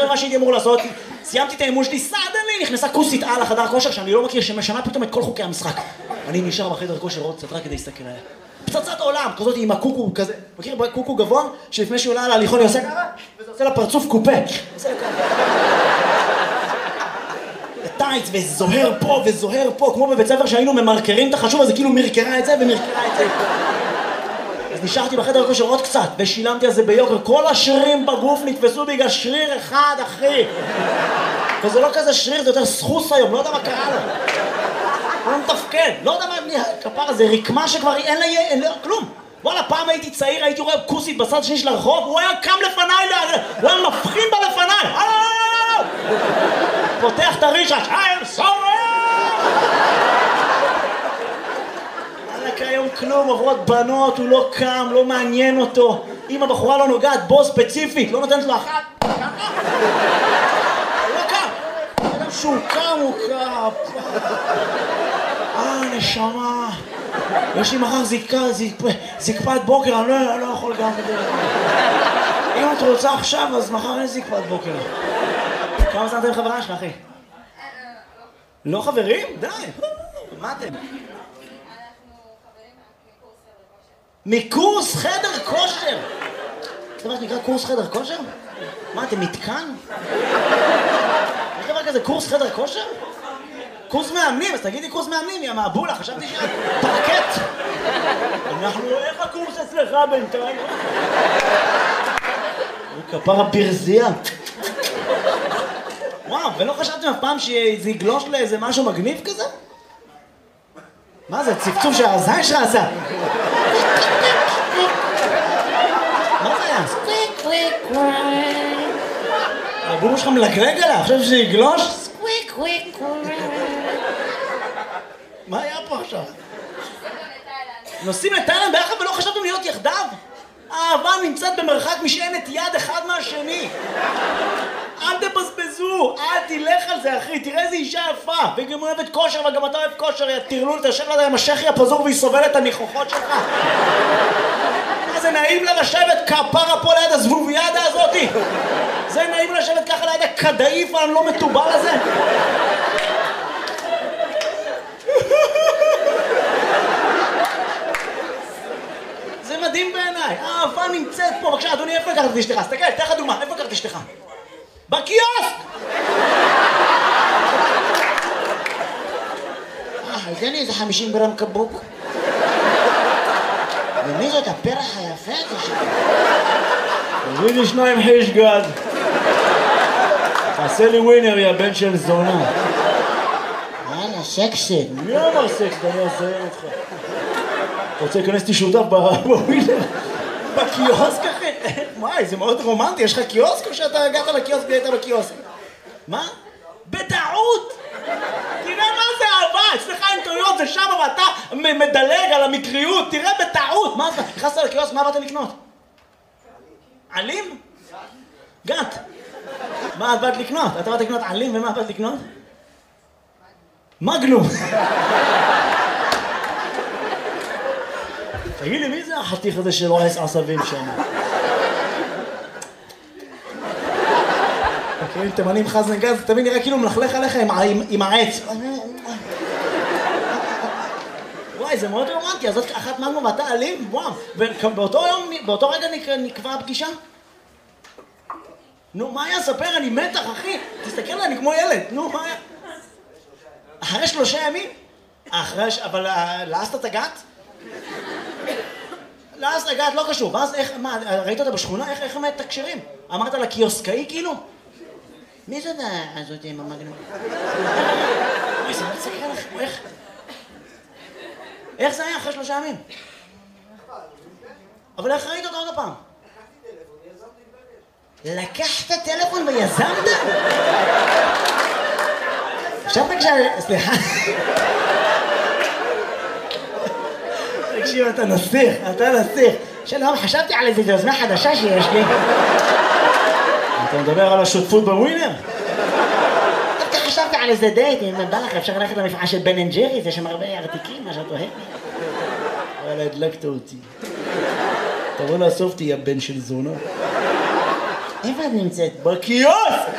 מה שהייתי אמור לעשות, סיימתי את האימון שלי, סעדני, נכנסה כוסית על החדר כושר שאני לא מכיר, שמשנה פתאום את כל חוקי המשחק. אני נשאר בחדר כושר עוד קצת רק כדי להסתכל עליה. פצצת עולם, כזאת עם הקוקו כזה, מכיר קוקו גבוה, שלפני שהיא עולה על ההליכון היא עושה ככה, וזה עושה לה פרצוף קופה. עושה לה ככה. טייץ, וזוהר פה וזוהר פה, כמו בבית ספר שהיינו ממרקרים את החשוב הזה, כאילו מרקרה את זה ומרקרה את זה. אז נשארתי בחדר כושר עוד קצת, ושילמתי על זה ביוקר. כל השרירים בגוף נתפסו בגלל שריר אחד, אחי. וזה לא כזה שריר, זה יותר סחוס היום, לא יודע מה קרה לו. הוא לא מתפקד, לא יודע מה, כפרה, זה רקמה שכבר אין לה כלום. וואלה, פעם הייתי צעיר, הייתי רואה כוסית בצד השני של הרחוב, הוא היה קם לפניי, הוא היה מבחין בה לפניי. פותח את הרישש, I'm sorry! עלק היום כלום, עוברות בנות, הוא לא קם, לא מעניין אותו. אם הבחורה לא נוגעת בו ספציפית, לא נותנת לו אחת, ככה. הוא לא קם. אדם שהוא קם, הוא קם. נשמה. יש לי מחר זקפת בוקר, אני לא יכול גם כדי. אם את רוצה עכשיו, אז מחר אין זקפת בוקר. כמה זמן אתם חברה שלך, אחי? לא חברים? די. מה אתם? אנחנו חברים מקורס חדר כושר. מקורס חדר כושר? זה מה שנקרא קורס חדר כושר? מה, אתם מתקן? יש דבר כזה קורס חדר כושר? קורס מאמנים, אז תגידי קורס מאמנים, יא מהבולה, חשבתי שאת פרקט. איך הקורס אצלך בינתיים? הוא כפרה ברזייה. וואו, ולא חשבתם אף פעם שזה יגלוש לאיזה משהו מגניב כזה? מה זה, צפצוף שהזין שלך עשה? מה זה היה? סקוויק קוויק קוויק. הבום שלך מלגלג עליו, חושב שזה יגלוש? סקוויק קוויק קוויק. מה היה פה עכשיו? נוסעים לתאילנד ביחד ולא חשבתם להיות יחדיו? האהבה נמצאת במרחק משענת יד אחד מהשני. אל תבזבזו, אל תלך על זה אחי, תראה איזה אישה יפה, והיא גם אוהבת כושר וגם אתה אוהב כושר, תרלו, תשב לה עם השכי הפזור והיא סובלת את הניחוחות שלך. מה זה נעים לה לשבת כפרה פה ליד הזבוביאדה הזאתי? זה נעים לשבת ככה ליד הכדאיף הלא מטובל הזה? זה מדהים בעיניי, האהבה נמצאת פה. בבקשה, אדוני, איפה לקחת את אשתך? תסתכל, תן לך דוגמה, איפה לקחת את אשתך? בקיוסק! תן לי איזה 50 גרם קבוק. ומי זאת הפרח היפה הזה שלי? תביא לי 2 חיש גד. תעשה לי ווינר, יא בן של זונה. יאללה, סקסט. מי אמר סקסט? אני אעזיין אותך. אתה רוצה להיכנס לי שותף בווינר? בקיוסק אחי? וואי, זה מאוד רומנטי, יש לך קיוסק או שאתה הגעת לקיוסק והיית בקיוסק? מה? בטעות! תראה מה זה אהבה, אצלך אין טעויות, זה שם ואתה מדלג על המקריות, תראה בטעות! מה זה? נכנסת לקיוסק, מה באת לקנות? עלים? גת. מה את באת לקנות? אתה באת לקנות עלים ומה באת לקנות? מגנום. תגיד לי, מי זה החתיך הזה שלועס עשבים שם? אם תמנים חזן גז, תמיד נראה כאילו מלכלך עליך עם העץ. וואי, זה מאוד רומנטי, אז זאת אחת מגנום ואתה אלים? וואו, ובאותו רגע נקבע הפגישה? נו, מה היה? ספר, אני מתח, אחי. תסתכל עליי, אני כמו ילד. נו, מה היה? אחרי 3 ימים? אבל לעסת את הגת? לעסת את הגת, לא קשור. ואז איך, מה, ראית אותה בשכונה? איך הם מתקשרים? אמרת לה קיוסקאי כאילו? מי זאת הזאת עם המגנום? אוי, זה לא תסתכל לך, איך זה היה אחרי 3 ימים? אבל איך ראית אותה עוד הפעם? לקחת טלפון ויזמת? חשבת סליחה. תקשיב, אתה נסיך. שלום, חשבתי על איזה יוזמה חדשה שיש לי. אתה מדבר על השותפות בווינר? דווקא חשבתי על איזה דייט, אם בא לך אפשר ללכת למפעל של בן אנד ג'ריס, יש שם הרבה ארטיקים, מה שאת אוהבת. וואלה, הדלקת אותי. תבוא לאסוף אותי, יא בן של זונה. איפה את נמצאת? בקיוסק!